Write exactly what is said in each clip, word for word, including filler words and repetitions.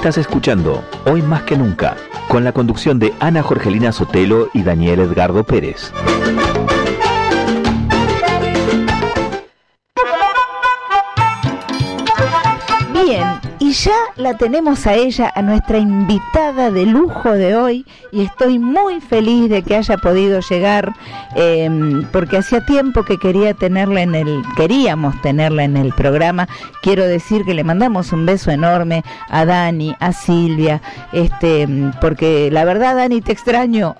Estás escuchando Hoy Más que Nunca, con la conducción de Ana Jorgelina Sotelo y Daniel Edgardo Pérez. Bien, y ya la tenemos a ella, a nuestra invitada de lujo de hoy, y estoy muy feliz de que haya podido llegar, eh, porque hacía tiempo que quería tenerla en el, queríamos tenerla en el programa. Quiero decir que le mandamos un beso enorme a Dani, a Silvia, este, porque la verdad, Dani, te extraño.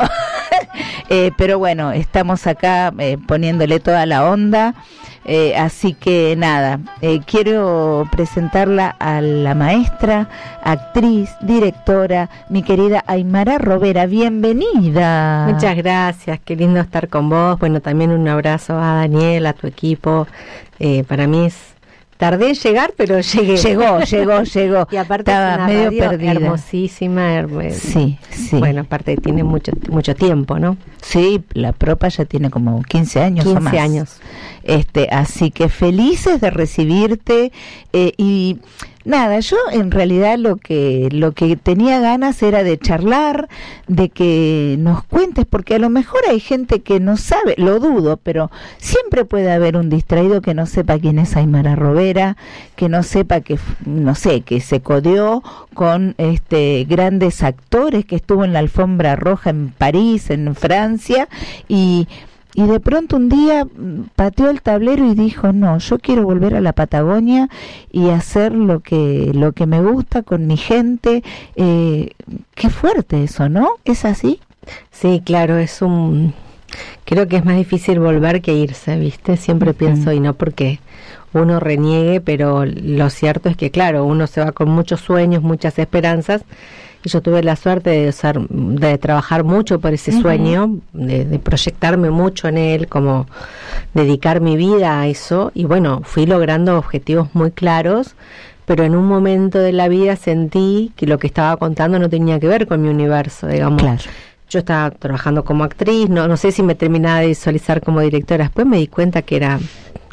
eh, pero bueno, estamos acá eh, poniéndole toda la onda. Eh, así que nada, eh, quiero presentarla a la maestra, actriz, directora, mi querida Aymara Rovera. Bienvenida. Muchas gracias, qué lindo estar con vos. Bueno, también un abrazo a Daniel, a tu equipo. Eh, para mí es... Tardé en llegar, pero llegué. Llegó, llegó, llegó. Y aparte estaba es una medio radio perdida. Hermosísima. Herm- Sí, sí. Bueno, aparte tiene mucho mucho tiempo, ¿no? Sí, la propa ya tiene como quince años o más. quince años. Este, así que felices de recibirte eh, y nada, yo en realidad lo que lo que tenía ganas era de charlar, de que nos cuentes, porque a lo mejor hay gente que no sabe, lo dudo, pero siempre puede haber un distraído que no sepa quién es Aymara Rovera, que no sepa que, no sé, que se codeó con este grandes actores, que estuvo en la alfombra roja en París, en Francia, y Y de pronto un día pateó el tablero y dijo, no, yo quiero volver a la Patagonia y hacer lo que lo que me gusta con mi gente. Eh, qué fuerte eso, ¿no? ¿Es así? Sí, claro, es un... Creo que es más difícil volver que irse, ¿viste? Siempre uh-huh. pienso, y no porque uno reniegue, pero lo cierto es que, claro, uno se va con muchos sueños, muchas esperanzas. Y yo tuve la suerte de, ser, de trabajar mucho por ese uh-huh. sueño, de, de proyectarme mucho en él, como dedicar mi vida a eso. Y bueno, fui logrando objetivos muy claros, pero en un momento de la vida sentí que lo que estaba contando no tenía que ver con mi universo, digamos. Claro. Yo estaba trabajando como actriz, no, no sé si me terminaba de visualizar como directora. Después me di cuenta que era...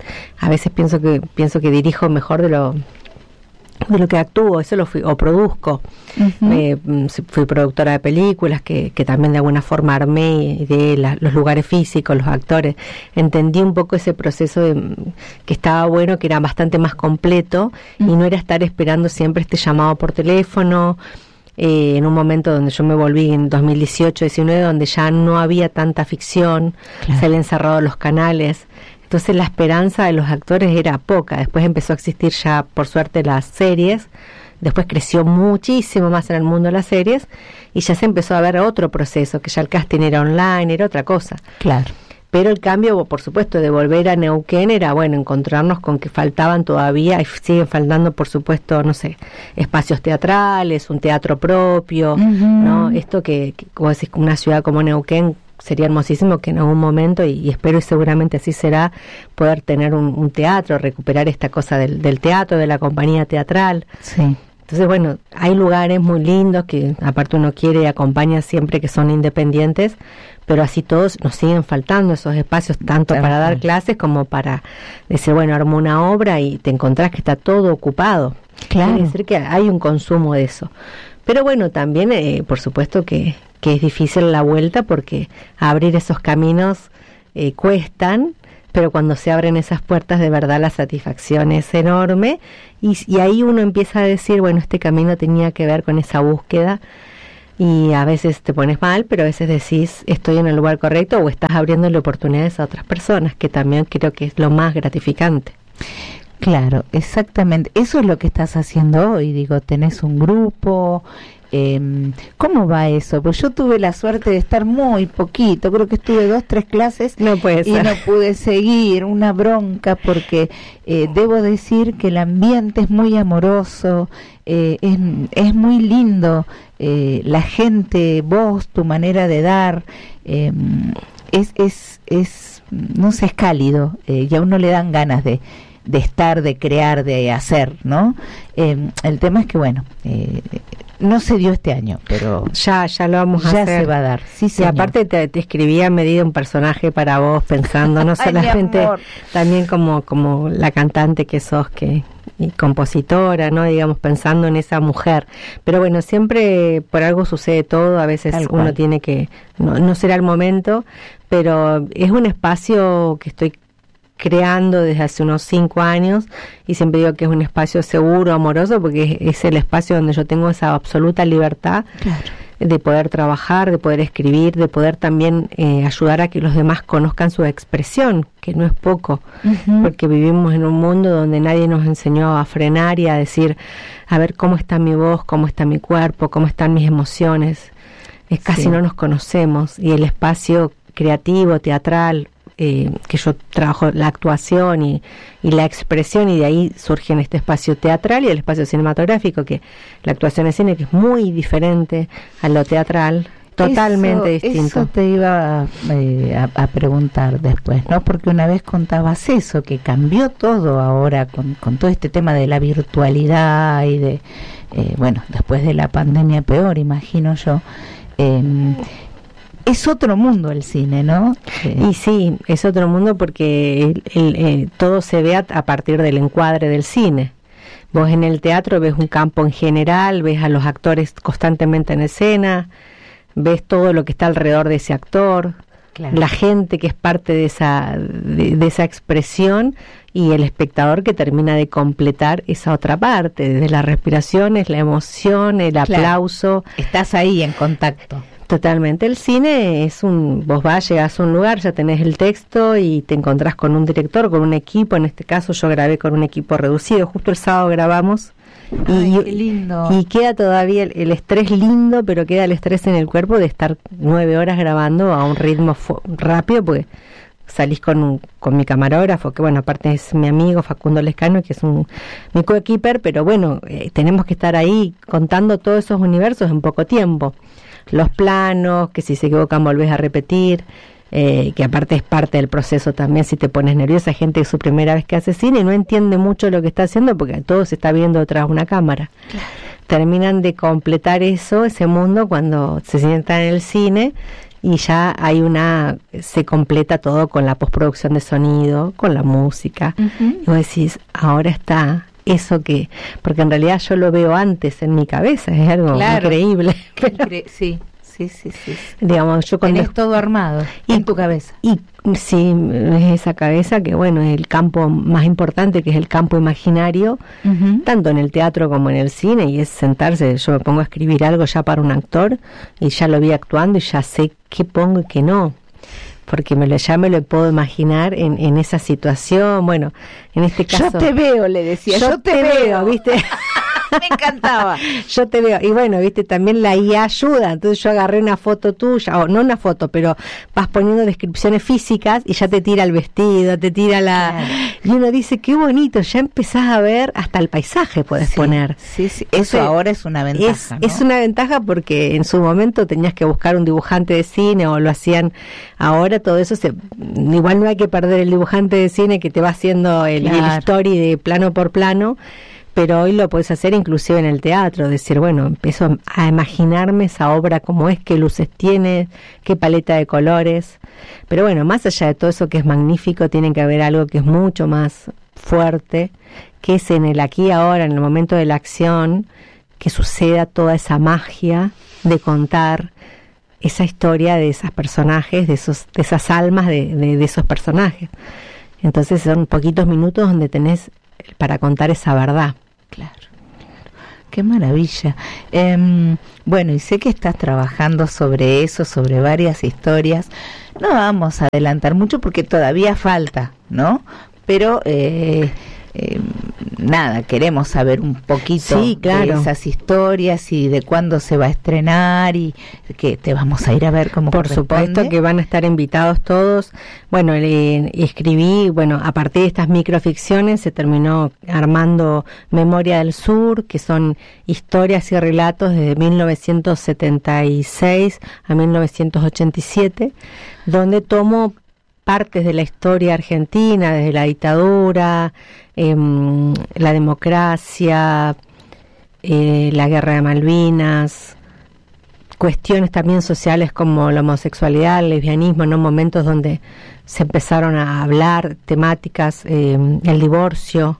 A veces pienso que pienso que dirijo mejor de lo... de lo que actúo, eso lo fui, o produzco. Uh-huh. Eh, fui productora de películas que, que también de alguna forma armé de la, los lugares físicos, los actores. Entendí un poco ese proceso de, que estaba bueno, que era bastante más completo uh-huh. y no era estar esperando siempre este llamado por teléfono. Eh, en un momento donde yo me volví en dos mil dieciocho diecinueve, donde ya no había tanta ficción, claro. se habían cerrado los canales. Entonces la esperanza de los actores era poca. Después empezó a existir ya, por suerte, las series. Después creció muchísimo más en el mundo de las series. Y ya se empezó a ver otro proceso, que ya el casting era online, era otra cosa. Claro. Pero el cambio, por supuesto, de volver a Neuquén era, bueno, encontrarnos con que faltaban todavía, y siguen faltando, por supuesto, no sé, espacios teatrales, un teatro propio, uh-huh. ¿no? Esto que, que, como decís, una ciudad como Neuquén, sería hermosísimo que en algún momento, y, y espero y seguramente así será, poder tener un, un teatro, recuperar esta cosa del, del teatro, de la compañía teatral. Sí. Entonces, bueno, hay lugares muy lindos que aparte uno quiere y acompaña siempre, que son independientes, pero así todos nos siguen faltando esos espacios, tanto claro, para dar claro. clases como para decir, bueno, armo una obra y te encontrás que está todo ocupado. Claro. Quiere decir que hay un consumo de eso. Pero bueno, también, eh, por supuesto que, que es difícil la vuelta, porque abrir esos caminos eh, cuestan, pero cuando se abren esas puertas, de verdad la satisfacción es enorme, y, y ahí uno empieza a decir, bueno, este camino tenía que ver con esa búsqueda, y a veces te pones mal, pero a veces decís, estoy en el lugar correcto, o estás abriéndole oportunidades a otras personas, que también creo que es lo más gratificante. Claro, exactamente. Eso es lo que estás haciendo hoy. Digo, tenés un grupo. Eh, ¿Cómo va eso? Pues yo tuve la suerte de estar muy poquito. Creo que estuve dos, tres clases no puede y ser. no pude seguir. Una bronca porque eh, debo decir que el ambiente es muy amoroso. Eh, es, es muy lindo. Eh, la gente, vos, tu manera de dar. Eh, es, es, es, no sé, es cálido. Eh, y a uno le dan ganas de de estar, de crear, de hacer, ¿no? Eh, el tema es que, bueno, eh, no se dio este año, pero ya ya lo vamos a ya hacer. Se va a dar. Sí, y aparte te, te escribí a medida un personaje para vos, pensando no solamente Ay, también como como la cantante que sos, que y compositora, ¿no? Digamos, pensando en esa mujer. Pero bueno, siempre por algo sucede todo, a veces Tal uno cual. tiene que, no, no será el momento, pero es un espacio que estoy creando desde hace unos cinco años y siempre digo que es un espacio seguro, amoroso, porque es, es el espacio donde yo tengo esa absoluta libertad. Claro. De poder trabajar, de poder escribir, de poder también eh, ayudar a que los demás conozcan su expresión, que no es poco, Uh-huh. porque vivimos en un mundo donde nadie nos enseñó a frenar y a decir, a ver cómo está mi voz, cómo está mi cuerpo, cómo están mis emociones. Es casi Sí. no nos conocemos, y el espacio creativo, teatral, eh, que yo trabajo la actuación y, y la expresión, y de ahí surge en este espacio teatral y el espacio cinematográfico, que la actuación en cine, que es muy diferente a lo teatral, totalmente eso, distinto. Eso te iba eh, a, a preguntar después, ¿no? Porque una vez contabas eso, que cambió todo ahora con, con todo este tema de la virtualidad y de, eh, bueno, después de la pandemia peor, imagino yo. Eh, es otro mundo el cine, ¿no? Eh, Y sí, es otro mundo porque el, el, el, todo se ve a, a partir del encuadre del cine. Vos en el teatro ves un campo en general, ves a los actores constantemente en escena, ves todo lo que está alrededor de ese actor, claro. la gente que es parte de esa, de, de esa expresión, y el espectador que termina de completar esa otra parte, desde las respiraciones, la emoción, el Claro. aplauso. Estás ahí en contacto. Totalmente. El cine es un, vos vas, llegás a un lugar, ya tenés el texto y te encontrás con un director, con un equipo. En este caso yo grabé con un equipo reducido, justo el sábado grabamos. Ay, y, qué lindo. y queda todavía el, el estrés lindo, pero queda el estrés en el cuerpo de estar nueve horas grabando a un ritmo fu- rápido, porque salís con un, con mi camarógrafo, que bueno, aparte es mi amigo Facundo Lescano, que es un mi coequiper, pero bueno, eh, tenemos que estar ahí contando todos esos universos en poco tiempo. Los planos, que si se equivocan volvés a repetir, eh, que aparte es parte del proceso también. Si te pones nerviosa, hay gente que es su primera vez que hace cine y no entiende mucho lo que está haciendo porque todo se está viendo tras una cámara. Claro. Terminan de completar eso, ese mundo, cuando se sientan en el cine y ya hay una, se completa todo con la postproducción de sonido, con la música. Uh-huh. Y vos decís, ahora está eso que, porque en realidad yo lo veo antes en mi cabeza, es algo claro. increíble. Incre- sí, sí, sí, sí. Digamos, yo cuando tenés todo armado y, en tu cabeza. Y sí, es esa cabeza que, bueno, es el campo más importante, que es el campo imaginario, uh-huh. tanto en el teatro como en el cine, y es sentarse, yo me pongo a escribir algo ya para un actor, y ya lo vi actuando, y ya sé qué pongo y qué no. Porque me lo, ya me lo puedo imaginar en, en esa situación. Bueno, en este caso... Yo te veo, le decía, yo, yo te, te veo, veo, ¿viste? Me encantaba. Yo te veo. Y bueno, viste, también la I A ayuda. Entonces yo agarré una foto tuya, o no una foto, pero vas poniendo descripciones físicas y ya te tira el vestido, te tira la... Claro. Y uno dice, qué bonito, ya empezás a ver hasta el paisaje puedes sí, poner. Sí, sí. Eso sí, ahora es una ventaja, es, ¿no? es una ventaja porque en su momento tenías que buscar un dibujante de cine o lo hacían. Ahora todo eso se... Igual no hay que perder el dibujante de cine que te va haciendo el, claro. el story de plano por plano, pero hoy lo puedes hacer inclusive en el teatro, decir, bueno, empiezo a imaginarme esa obra, cómo es, qué luces tiene, qué paleta de colores. Pero bueno, más allá de todo eso que es magnífico, tiene que haber algo que es mucho más fuerte, que es en el aquí y ahora, en el momento de la acción, que suceda toda esa magia de contar esa historia de esos personajes, de esos, de esas almas de, de, de esos personajes. Entonces son poquitos minutos donde tenés para contar esa verdad. Claro, qué maravilla. Eh, bueno, y sé que estás trabajando sobre eso, sobre varias historias. No vamos a adelantar mucho porque todavía falta, ¿no? Pero eh, eh, nada, queremos saber un poquito sí, claro. de esas historias y de cuándo se va a estrenar y que te vamos a ir a ver cómo Por corresponde. supuesto que van a estar invitados todos. Bueno, le, escribí, bueno, a partir de estas microficciones se terminó armando Memoria del Sur, que son historias y relatos desde mil novecientos setenta y seis a mil novecientos ochenta y siete, donde tomo partes de la historia argentina, desde la dictadura, eh, la democracia, eh, la guerra de Malvinas, cuestiones también sociales como la homosexualidad, el lesbianismo, ¿no? Momentos donde se empezaron a hablar temáticas, eh, el divorcio,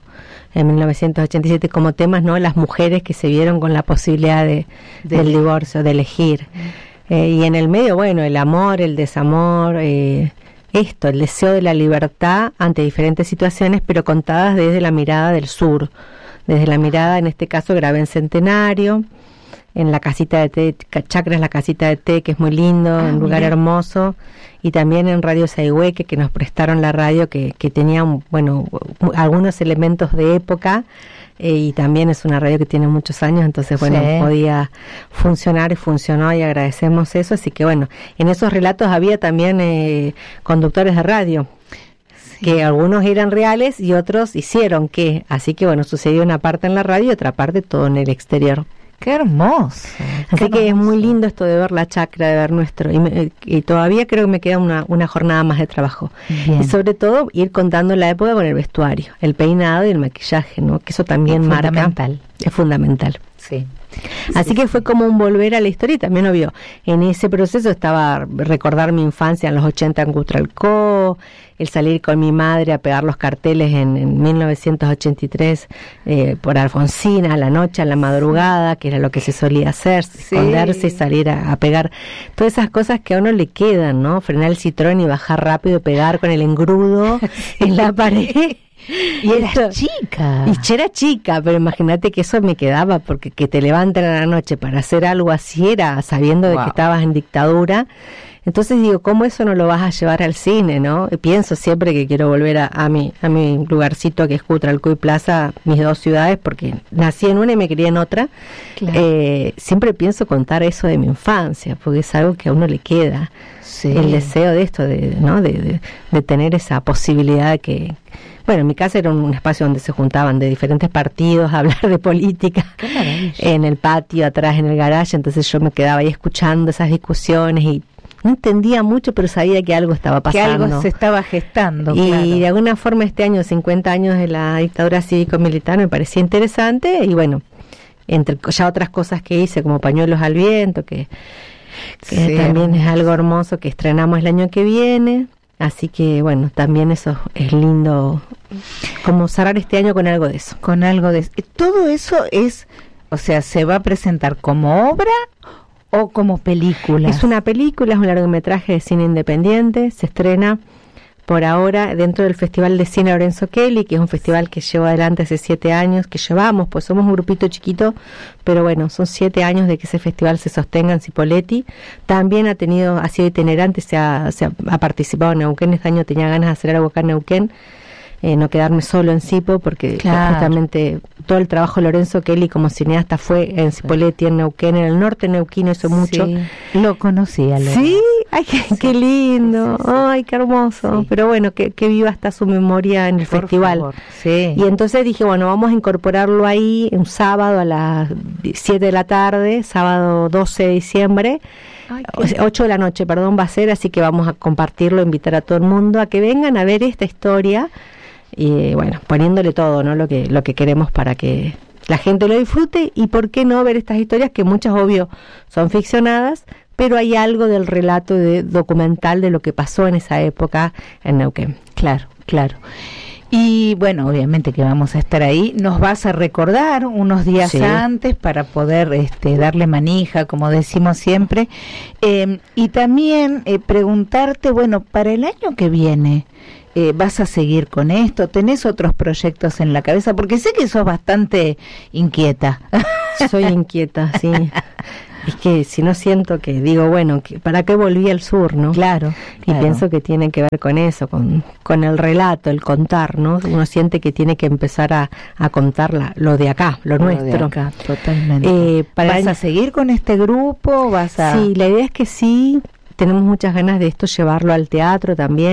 en mil novecientos ochenta y siete como temas, ¿no? Las mujeres que se vieron con la posibilidad de, de del divorcio, de elegir. Mm. Eh, y en el medio, bueno, el amor, el desamor, eh, esto, el deseo de la libertad ante diferentes situaciones, pero contadas desde la mirada del sur, desde la mirada, en este caso, grabé en Centenario, en la casita de té, Chacras La Casita de Té, que es muy lindo, ah, un lugar mira. hermoso, y también en Radio Saigüeque, que nos prestaron la radio, que, que tenía, un, bueno, algunos elementos de época, eh, y también es una radio que tiene muchos años, entonces, bueno, sí. podía funcionar y funcionó, y agradecemos eso, así que, bueno, en esos relatos había también eh, conductores de radio, sí. que algunos eran reales y otros hicieron que, así que, bueno, sucedió una parte en la radio y otra parte todo en el exterior. ¡Qué hermoso! Así qué que hermoso. Es muy lindo esto de ver la chacra, de ver nuestro... Y, me, y todavía creo que me queda una, una jornada más de trabajo. Bien. Y sobre todo ir contando la época con el vestuario, el peinado y el maquillaje, ¿no? Que eso también es marca... fundamental. Es fundamental. Sí. Así sí, que sí. fue como un volver a la historia y también, obvio, en ese proceso estaba recordar mi infancia en los ochenta en Cutralcó, el salir con mi madre a pegar los carteles en, en mil novecientos ochenta y tres eh, por Alfonsina, a la noche, a la madrugada, que era lo que se solía hacer, sí. esconderse y salir a, a pegar. Todas esas cosas que a uno le quedan, ¿no? Frenar el Citroën y bajar rápido, pegar con el engrudo en la pared. Y eras Esto, chica. Y yo era chica, pero imagínate que eso me quedaba, porque que te levanten a la noche para hacer algo así era sabiendo wow. de que estabas en dictadura. Entonces digo, ¿cómo eso no lo vas a llevar al cine, no? Y pienso siempre que quiero volver a, a, mi, a mi lugarcito que es Cutralcó y Plaza, mis dos ciudades, porque nací en una y me crié en otra. Claro. Eh, siempre pienso contar eso de mi infancia, porque es algo que a uno le queda. Sí. El deseo de esto, de, ¿no? de, de, de tener esa posibilidad que... Bueno, en mi casa era un espacio donde se juntaban de diferentes partidos a hablar de política, en el patio, atrás en el garaje, entonces yo me quedaba ahí escuchando esas discusiones y no entendía mucho, pero sabía que algo estaba pasando. Que algo se estaba gestando, Y claro. de alguna forma este año, cincuenta años de la dictadura cívico-militar, me parecía interesante y bueno, entre ya otras cosas que hice, como Pañuelos al Viento, que, que sí, también es algo hermoso que estrenamos el año que viene. Así que, bueno, también eso es lindo, como cerrar este año con algo de eso. Con algo de eso. Todo eso es, o sea, ¿se va a presentar como obra o como película? Es una película, es un largometraje de cine independiente, se estrena por ahora dentro del Festival de Cine Lorenzo Kelly, que es un festival que llevo adelante hace siete años, que llevamos, pues somos un grupito chiquito, pero bueno, son siete años de que ese festival se sostenga en Cipolletti. También ha tenido, ha sido itinerante, se ha, se ha, ha participado en Neuquén, este año tenía ganas de hacer algo acá en Neuquén, eh, no quedarme solo en Cipo, porque claro. justamente todo el trabajo de Lorenzo Kelly como cineasta fue en Cipolletti, en Neuquén, en el norte neuquino hizo mucho. Sí, lo conocía. Sí, ay, qué, sí. qué lindo, sí, sí, sí. ay, qué hermoso. Sí. Pero bueno, que, que viva hasta su memoria en el Por festival. Favor. Sí. Y entonces dije, bueno, vamos a incorporarlo ahí un sábado a las siete de la tarde, sábado doce de diciembre. Ay, ocho de la noche, perdón, va a ser, así que vamos a compartirlo, invitar a todo el mundo a que vengan a ver esta historia y bueno, poniéndole todo, ¿no? Lo que lo que queremos para que la gente lo disfrute y por qué no ver estas historias que muchas, obvio, son ficcionadas, pero hay algo del relato de documental de lo que pasó en esa época en Neuquén. Claro, claro. Y bueno, obviamente que vamos a estar ahí. Nos vas a recordar unos días sí. antes para poder este, darle manija, como decimos siempre. Eh, y también eh, preguntarte, bueno, para el año que viene, eh, ¿vas a seguir con esto? ¿Tenés otros proyectos en la cabeza? Porque sé que sos bastante inquieta. Soy inquieta, sí. Es que si no siento que digo, bueno, que ¿para qué volví al sur, no? Claro, y claro. pienso que tiene que ver con eso, con, con el relato, el contar, ¿no? Uno siente que tiene que empezar a, a contar la, lo de acá, lo, lo nuestro. De acá, totalmente. Eh, para ¿Vas el... a seguir con este grupo? ¿Vas a...? Sí, la idea es que sí, tenemos muchas ganas de esto, llevarlo al teatro también.